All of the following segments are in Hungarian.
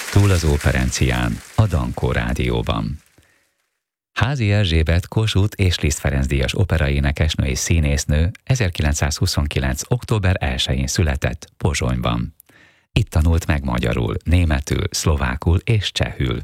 Túl az Óperencián, a Dankó Rádióban. Házi Erzsébet Kossuth és Liszt Ferenc díjas operaénekesnő és színésznő 1929. október 1-én született Pozsonyban. Itt tanult meg magyarul, németül, szlovákul és csehül.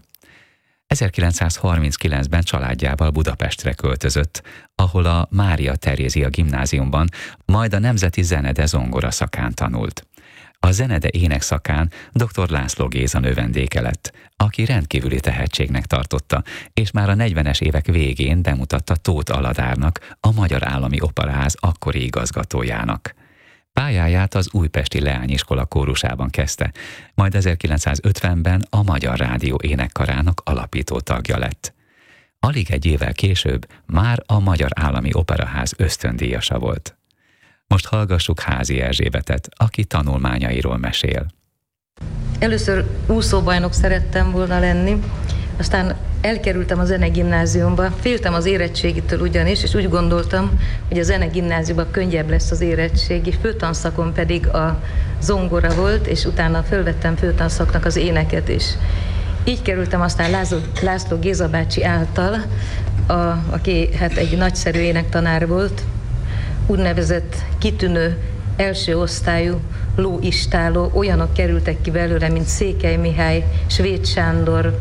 1939-ben családjával Budapestre költözött, ahol a Mária Terézia gimnáziumban, majd a Nemzeti Zenede zongora szakán tanult. A zenede ének szakán dr. László Géza növendéke lett, aki rendkívüli tehetségnek tartotta, és már a 40-es évek végén bemutatta Tóth Aladárnak, a Magyar Állami Operaház akkori igazgatójának. Pályáját az újpesti leányiskola kórusában kezdte, majd 1950-ben a Magyar Rádió énekkarának alapító tagja lett. Alig egy évvel később már a Magyar Állami Operaház ösztöndíjasa volt. Most hallgassuk Házi Erzsébetet, aki tanulmányairól mesél. Először úszóbajnok szerettem volna lenni, aztán elkerültem a zenegimnáziumba, féltem az érettségitől ugyanis, és úgy gondoltam, hogy a zenegimnáziumban könnyebb lesz az érettségi, főtanszakon pedig a zongora volt, és utána fölvettem főtanszaknak az éneket is. Így kerültem aztán László Géza bácsi által, aki hát egy nagyszerű énektanár volt, úgynevezett kitűnő első osztályú lóistáló, olyanok kerültek ki belőle, mint Székely Mihály, Svéd Sándor,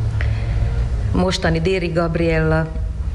mostani Déri Gabriella.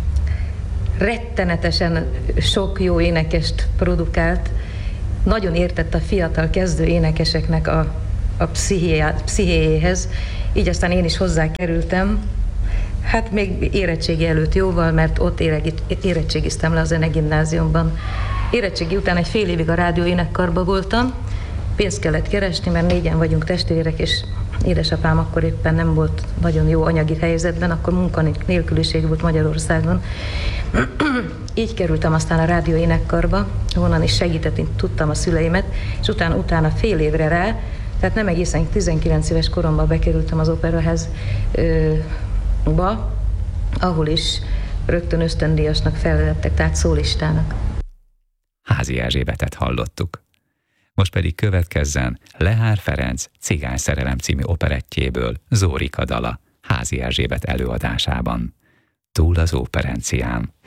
Rettenetesen sok jó énekest produkált, nagyon értett a fiatal kezdő énekeseknek a pszichéjéhez, így aztán én is hozzá kerültem. Hát még érettségi előtt jóval, mert ott érettségiztem le a zenegimnáziumban. Érettségi után egy fél évig a rádió énekkarban voltam, pénzt kellett keresni, mert 4-en vagyunk testvérek, és édesapám akkor éppen nem volt nagyon jó anyagi helyzetben, akkor munkanélküliség volt Magyarországon. Így kerültem aztán a rádió énekkarba, honnan is segíteni tudtam a szüleimet, és utána fél évre rá, tehát nem egészen 19 éves koromban bekerültem az operaházba, ahol is rögtön ösztöndíjasnak felvettek, tehát szólistának. Házi Erzsébetet hallottuk. Most pedig következzen Lehár Ferenc Cigány szerelem című operettjéből Zórika dala Házi Erzsébet előadásában. Túl az Óperencián.